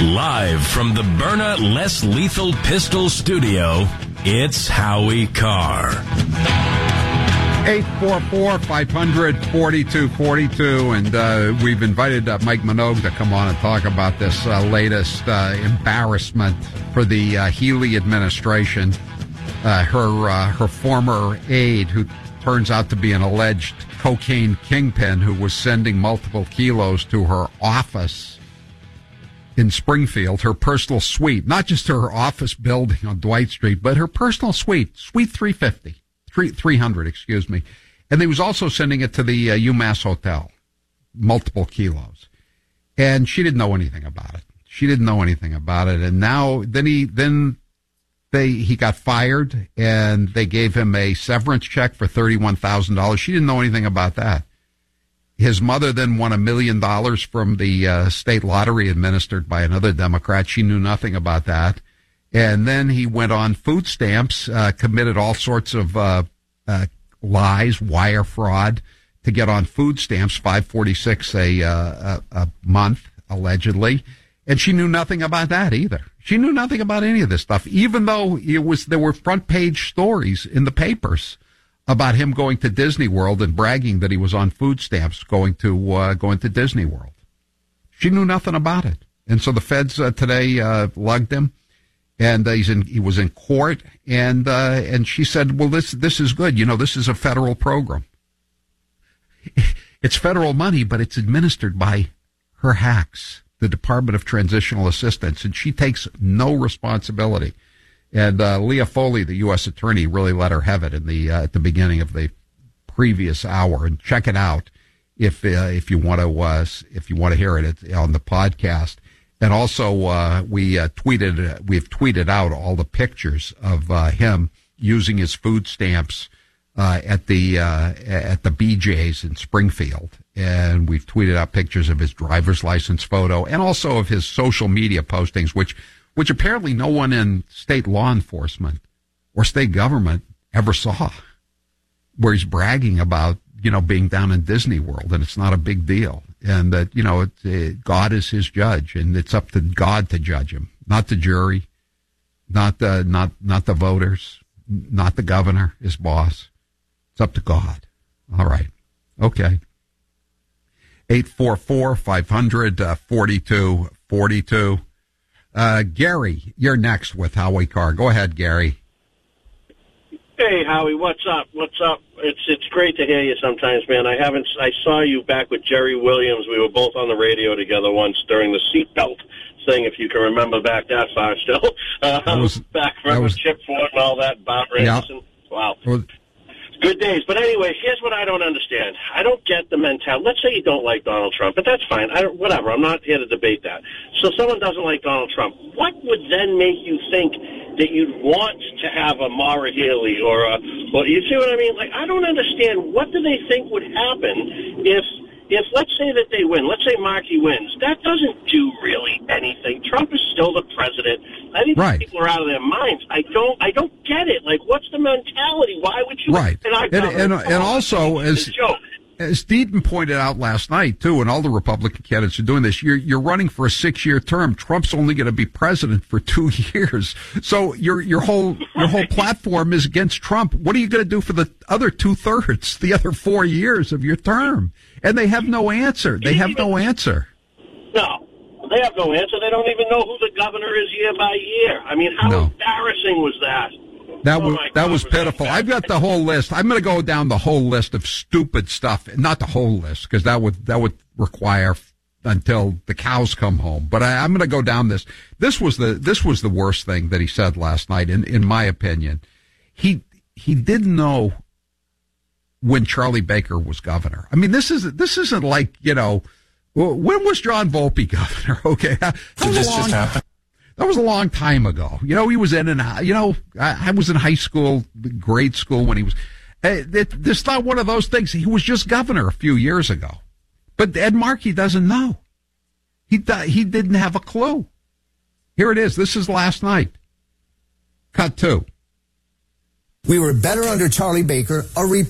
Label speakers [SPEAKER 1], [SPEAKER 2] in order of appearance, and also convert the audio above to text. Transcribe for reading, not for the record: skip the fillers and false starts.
[SPEAKER 1] Live from the Byrna Less Lethal Pistol Studio, it's Howie Carr.
[SPEAKER 2] 844-500-4242, and we've invited Mike Minogue to come on and talk about this latest embarrassment for the Healy administration. Her former aide, who turns out to be an alleged cocaine kingpin, who was sending multiple kilos to her office in Springfield, her personal suite, not just her office building on Dwight Street, but her personal suite, Suite 300, excuse me. And he was also sending it to the UMass Hotel, multiple kilos. And she didn't know anything about it. And now, he got fired, and they gave him a severance check for $31,000. She didn't know anything about that. His mother then won $1 million from the state lottery administered by another Democrat. She knew nothing about that. And then he went on food stamps, committed all sorts of lies, wire fraud to get on food stamps, $5.46 a month, allegedly. And she knew nothing about that either. She knew nothing about any of this stuff, even though there were front page stories in the papers about him going to Disney World and bragging that he was on food stamps going to Disney World. She knew nothing about it. And so the feds today lugged him, and he was in court, and she said, well, this is good. You know, this is a federal program. It's federal money, but it's administered by her hacks, the Department of Transitional Assistance, and she takes no responsibility. And Leah Foley, the U.S. attorney, really let her have it at the beginning of the previous hour. And check it out if you want to hear it on the podcast. And also we've tweeted out all the pictures of him using his food stamps at the BJ's in Springfield. And we've tweeted out pictures of his driver's license photo and also of his social media postings, which apparently no one in state law enforcement or state government ever saw, where he's bragging about, being down in Disney World, and it's not a big deal. And that, God is his judge, and it's up to God to judge him, not the jury, not the voters, not the governor, his boss. It's up to God. All right. Okay. 844-500-4242. Gary, you're next with Howie Carr. Go ahead, Gary.
[SPEAKER 3] Hey, Howie, what's up? It's great to hear you sometimes, man. I saw you back with Jerry Williams. We were both on the radio together once during the seatbelt thing, if you can remember back that far still. Back from Chip Ford and all that, Bob Randerson. Yeah. Wow. Good days. But anyway, here's what I don't understand. I don't get the mentality. Let's say you don't like Donald Trump, but that's fine. Whatever. I'm not here to debate that. So someone doesn't like Donald Trump. What would then make you think that you'd want to have a Maura Healey or you see what I mean? Like, I don't understand. What do they think would happen if let's say that they win, let's say Markey wins, that doesn't do really anything. Trump is still the president. I think people are out of their minds. I don't get it. Like, what's the mentality? Why would you?
[SPEAKER 2] Right. And also, as Deaton pointed out last night too, and all the Republican candidates are doing this, you're running for a 6-year term. Trump's only going to be president for 2 years. So your whole platform is against Trump. What are you going to do for the other 2/3, the other 4 years of your term? And they have no answer. No, they have no answer.
[SPEAKER 3] They don't even know who the governor is year by year. I mean, how embarrassing was that?
[SPEAKER 2] That was pitiful. I've got the whole list. I'm going to go down the whole list of stupid stuff. Not the whole list, because that would require until the cows come home. But I'm going to go down this. This was the worst thing that he said last night, in my opinion. He didn't know when Charlie Baker was governor. I mean, this isn't like, when was John Volpe governor? Okay. That was a long time ago. He was I was in high school, grade school when he was, it's not one of those things. He was just governor a few years ago. But Ed Markey doesn't know. He didn't have a clue. Here it is. This is last night. Cut 2.
[SPEAKER 4] We were better under Charlie Baker, a